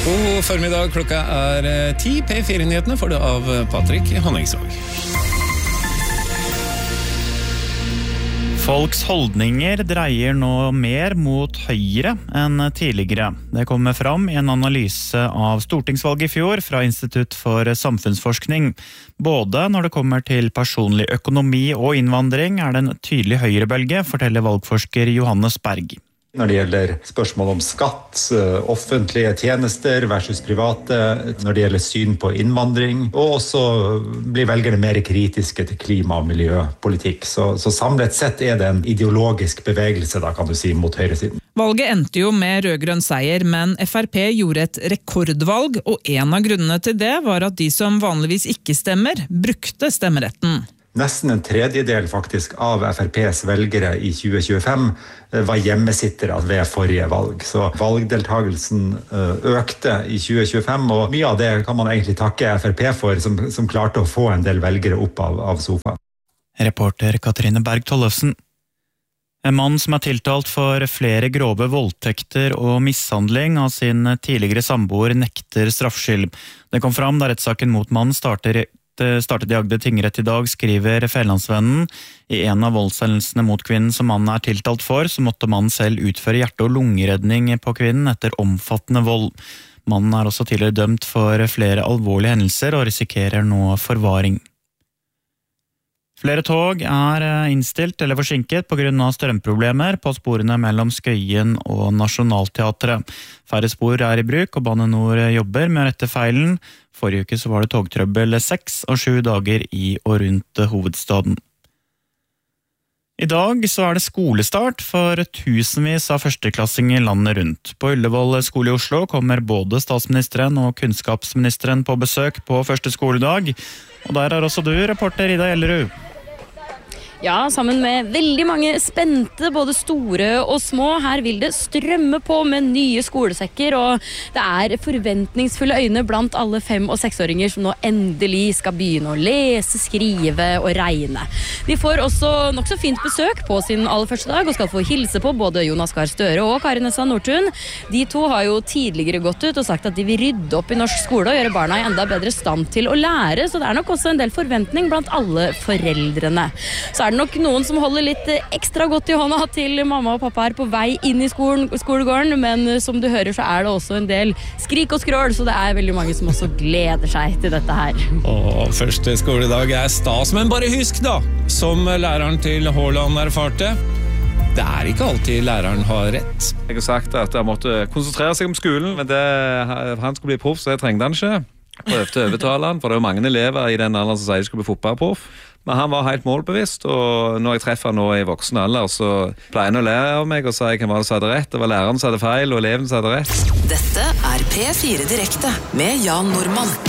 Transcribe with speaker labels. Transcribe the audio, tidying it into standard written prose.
Speaker 1: God formiddag, klokka 10. P4-nyhetene får du av Patrick Honningsvåg.
Speaker 2: Folks holdninger dreier nå mer mot høyre enn tidligere. Det kommer fram i en analyse av stortingsvalget i fjor fra Institutt for samfunnsforskning. Både når det kommer til personlig økonomi og innvandring det en tydelig høyrebølge, forteller valgforsker Johannes Berg.
Speaker 3: Når det gjelder spørsmål om skatt, offentlige tjenester versus private, når det gjelder syn på innvandring, og også blir velgerne mer kritiske til klima- og miljøpolitikk. Så samlet sett det en ideologisk bevegelse, da kan du si, mot høyresiden.
Speaker 4: Valget endte jo med rød-grønn seier, men FrP gjorde et rekordvalg, og en av grunnene til det var at de som vanligvis ikke stemmer, brukte stemmeretten.
Speaker 3: Nesten en tredjedel faktisk av FrPs velgere i 2025 var hjemmesittere ved forrige valg. Så valgdeltagelsen økte i 2025, og mye av det kan man egentlig takke FrP for, som klarte å få en del velgere opp av sofaen.
Speaker 2: Reporter Katrine Berg Tollefsen. En mann som tiltalt for flere grove voldtekter og mishandling av sin tidligere samboer nekter straffskyld. Det kom fram da rettssaken mot mannen startet i Agder tingrett i dag, skriver Fædrelandsvennen. I en av voldshendelsene mot kvinnen som mannen tiltalt for, så måtte mannen selv utføre hjerte- og lungeredning på kvinnen etter omfattende vold. Mannen også tidligere dømt for flere alvorlige hendelser og risikerer nå forvaring. Flere tog innstilt eller forsinket på grunn av strømproblemer på sporene mellom Skøyen og Nationaltheatret. Færre spor i bruk, og Bane Nor jobber med å rette feilen. Forrige uke så var det togtrøbbel 6 og 7 dager i og rundt hovedstaden. I dag så det skolestart for tusenvis av førsteklassinger landet rundt. På Ullevål skole i Oslo kommer både statsministeren og kunnskapsministeren på besøk på første skoledag. Og der også du, reporter Ida Gjellerud.
Speaker 5: Ja, sammen med veldig mange spente, både store og små. Her vil det strømme på med nye skolesekker, og det forventningsfulle øyne blant alle 5- og 6-åringer som nå endelig skal begynne å lese, skrive og regne. De får også nok så fint besøk på sin aller første dag, og skal få hilse på både Jonas Gahr Støre og Kari Nessa Nordtun. De to har jo tidligere gått ut og sagt at de vil rydde opp i norsk skole og gjøre barna i enda bedre stand til å lære, så det nok også en del forventning blant alle foreldrene. Så det nok noen som holder litt ekstra godt i hånda til mamma og pappa på vei inn i skolegården, men som du hører så det også en del skrik og skrål, så det veldig mange som også gleder seg til dette her.
Speaker 1: Første skoledag stas, men bare husk da, som læreren til Haaland erfarte, det ikke alltid læreren har rett.
Speaker 6: Jeg har sagt at han måtte konsentrere seg om skolen, men han skulle bli proff, så jeg trengte han ikke. Prøvde å overtale han, for det jo mange elever i den alderen som sier de skulle bli fotballproff. Men han var helt målbevisst, og når jeg treffer han nå i voksen alder, så pleier han å lære av meg og si hvem var det som hadde rett. Det var læreren som hadde feil, og eleven som hadde rett.
Speaker 7: Dette P4 Direkte med Jan Normann.